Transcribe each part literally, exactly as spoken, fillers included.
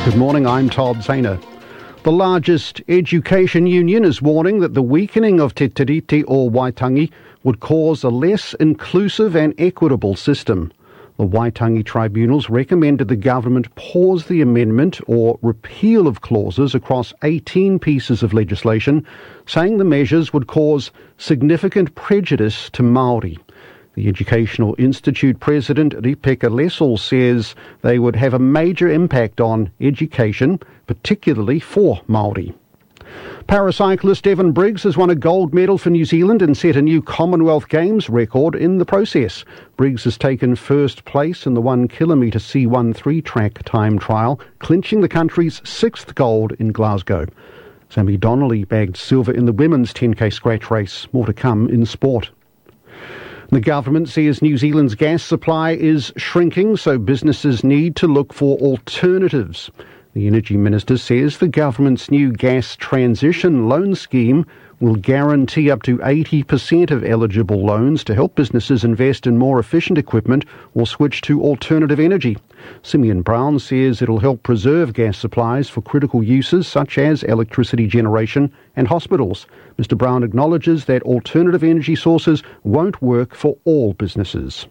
Good morning, I'm Todd Zahner. The largest education union is warning that the weakening of Te Tiriti o Waitangi would cause a less inclusive and equitable system. The Waitangi tribunals recommended the government pause the amendment or repeal of clauses across eighteen pieces of legislation, saying the measures would cause significant prejudice to Māori. The Educational Institute President Ripeka Lessel says they would have a major impact on education, particularly for Māori. Paracyclist Devon Briggs has won a gold medal for New Zealand and set a new Commonwealth Games record in the process. Briggs has taken first place in the one kilometre C thirteen track time trial, clinching the country's sixth gold in Glasgow. Sammy Donnelly bagged silver in the women's ten K scratch race. More to come in sport. The government says New Zealand's gas supply is shrinking, so businesses need to look for alternatives. The Energy Minister says the government's new gas transition loan scheme will guarantee up to eighty percent of eligible loans to help businesses invest in more efficient equipment or switch to alternative energy. Simeon Brown says it'll help preserve gas supplies for critical uses such as electricity generation and hospitals. Mister Brown acknowledges that alternative energy sources won't work for all businesses.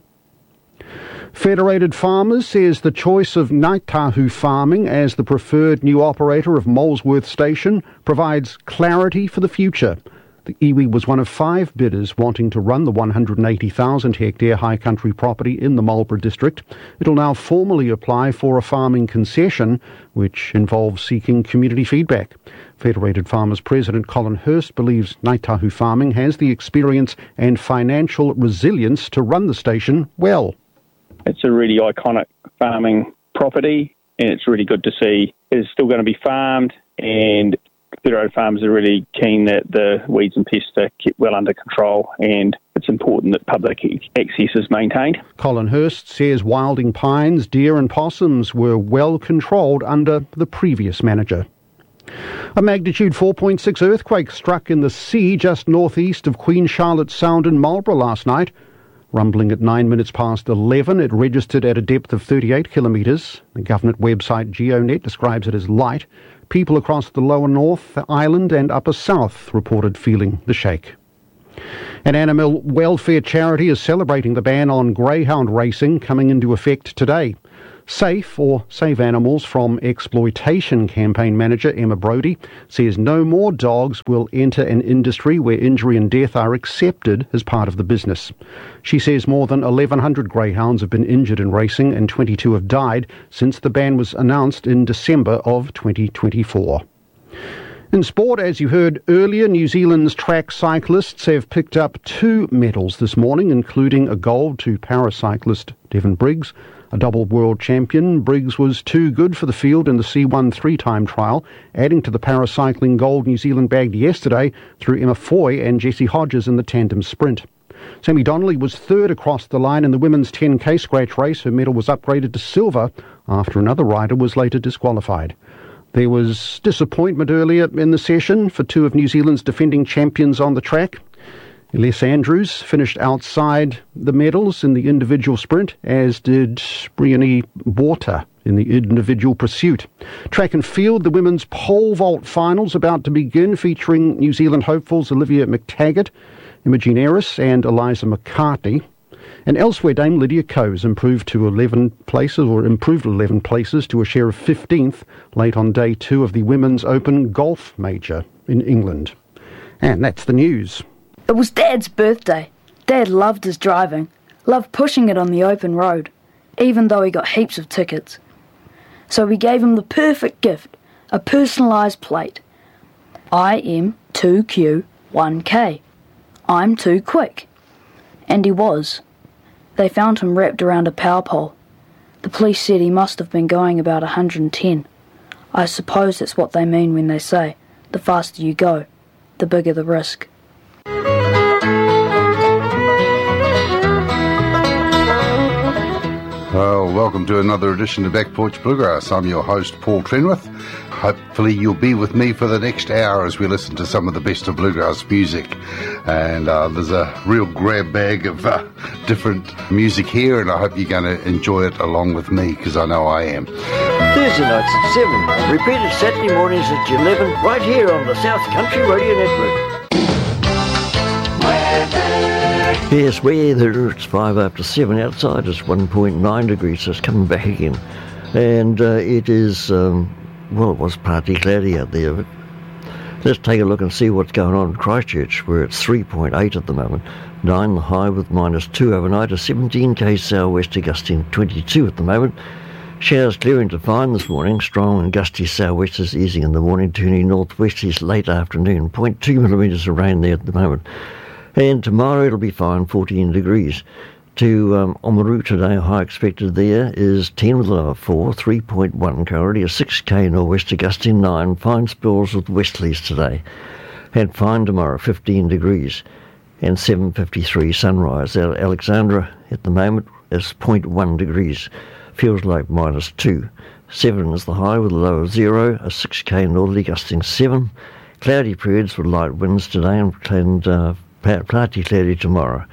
Federated Farmers says the choice of Ngāi Tahu Farming as the preferred new operator of Molesworth Station provides clarity for the future. The iwi was one of five bidders wanting to run the one hundred eighty thousand hectare high country property in the Marlborough district. It'll now formally apply for a farming concession, which involves seeking community feedback. Federated Farmers President Colin Hurst believes Ngāi Tahu Farming has the experience and financial resilience to run the station well. It's a really iconic farming property, and it's really good to see it's still going to be farmed, and Federated Farmers are really keen that the weeds and pests are kept well under control, and it's important that public access is maintained. Colin Hurst says wilding pines, deer and possums were well controlled under the previous manager. A magnitude four point six earthquake struck in the sea just northeast of Queen Charlotte Sound in Marlborough last night. Rumbling at nine minutes past eleven, it registered at a depth of thirty-eight kilometres. The government website GeoNet describes it as light. People across the lower north, island and upper south reported feeling the shake. An animal welfare charity is celebrating the ban on greyhound racing coming into effect today. Safe, or Save Animals from Exploitation campaign manager Emma Brodie says no more dogs will enter an industry where injury and death are accepted as part of the business. She says more than eleven hundred greyhounds have been injured in racing and twenty-two have died since the ban was announced in December of twenty twenty-four. In sport, as you heard earlier, New Zealand's track cyclists have picked up two medals this morning, including a gold to paracyclist Devon Briggs. A double world champion, Briggs was too good for the field in the C thirteen time trial, adding to the paracycling gold New Zealand bagged yesterday through Emma Foy and Jessie Hodges in the tandem sprint. Sammy Donnelly was third across the line in the women's ten K scratch race. Her medal was upgraded to silver after another rider was later disqualified. There was disappointment earlier in the session for two of New Zealand's defending champions on the track. Les Andrews finished outside the medals in the individual sprint, as did Briony Water in the individual pursuit. Track and field, the women's pole vault finals about to begin, featuring New Zealand hopefuls Olivia McTaggart, Imogen Eris and Eliza McCartney. And elsewhere, Dame Lydia Coes improved to eleven places, or improved eleven places to a share of fifteenth late on day two of the Women's Open Golf Major in England. And that's the news. It was Dad's birthday. Dad loved his driving, loved pushing it on the open road, even though he got heaps of tickets. So we gave him the perfect gift, a personalised plate. I am two Q one K. I'm too quick. And he was. They found him wrapped around a power pole. The police said he must have been going about one hundred ten. I suppose that's what they mean when they say, the faster you go, the bigger the risk. Well, welcome to another edition of Back Porch Bluegrass. I'm your host, Paul Trenwith. Hopefully you'll be with me for the next hour as we listen to some of the best of bluegrass music. And uh, there's a real grab bag of uh, different music here, and I hope you're going to enjoy it along with me, because I know I am. Thursday nights at seven, repeated Saturday mornings at eleven, right here on the South Country Radio Network. Yes, weather, it's five after seven outside, it's one point nine degrees, so it's coming back again. And uh, it is, um, well, it was partly cloudy out there, but let's take a look and see what's going on in Christchurch, where it's three point eight at the moment, nine the high with minus two overnight, a seventeen k southwest gusting twenty-two at the moment. Showers clearing to fine this morning, strong and gusty southwesters easing in the morning, turning northwesties late afternoon, zero point two millimetres of rain there at the moment. And tomorrow it'll be fine, fourteen degrees. To um, Oamaru today, high expected there is ten with a low of four, three point one currently, a six k northwester gusting nine, fine spells with westerlies today. And fine tomorrow, fifteen degrees. And seven fifty-three sunrise. Alexandra at the moment is zero point one degrees, feels like minus two. seven is the high with a low of zero, a six k northerly gusting seven. Cloudy periods with light winds today and, and uh, partly cloudy tomorrow.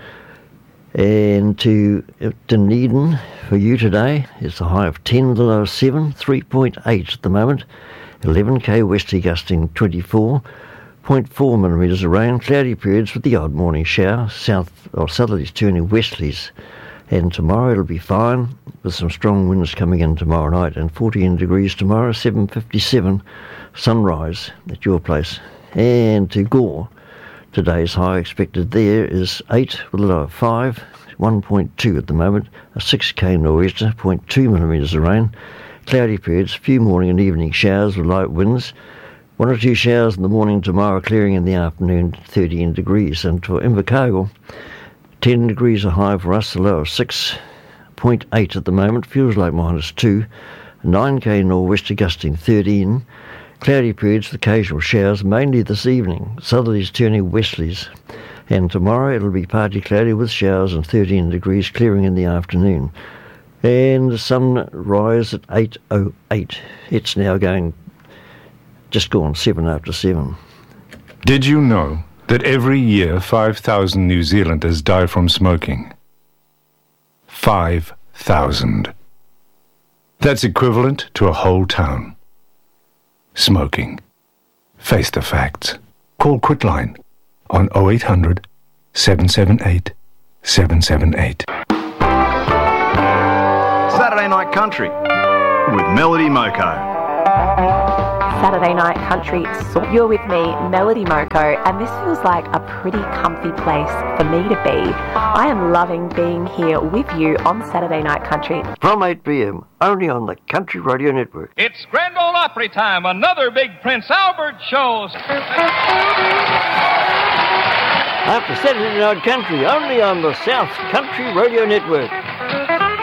And to Dunedin for you today, it's a high of ten with a low of seven, three point eight at the moment, eleven k westerly gusting twenty-four, zero point four millimetres of rain, cloudy periods with the odd morning shower, south or southerlies turning westerlies. And tomorrow it'll be fine with some strong winds coming in tomorrow night, and fourteen degrees tomorrow, seven fifty-seven sunrise at your place. And to Gore, today's high expected there is eight with a low of five, one point two at the moment, a six k nor'easter, zero point two millimetres of rain, cloudy periods, few morning and evening showers with light winds, one or two showers in the morning tomorrow, clearing in the afternoon, thirteen degrees. And for Invercargill, ten degrees a high for us, a low of six point eight at the moment, feels like minus two, nine k nor'wester gusting thirteen, cloudy periods with occasional showers, mainly this evening, southerlies turning westerlies. And tomorrow it'll be partly cloudy with showers and thirteen degrees, clearing in the afternoon. And the sun rise at eight oh eight. It's now going, just gone seven after seven. Did you know that every year five thousand New Zealanders die from smoking? five thousand. That's equivalent to a whole town. Smoking. Face the facts. Call Quitline on oh eight hundred, seven seven eight, seven seven eight. Saturday Night Country with Melody Moko. Saturday Night Country, so you're with me, Melody Moko, and this feels like a pretty comfy place for me to be. I am loving being here with you on Saturday Night Country. From eight p.m, only on the Country Radio Network. It's Grand Ole Opry time, another big Prince Albert show. After Saturday Night Country, only on the South Country Radio Network.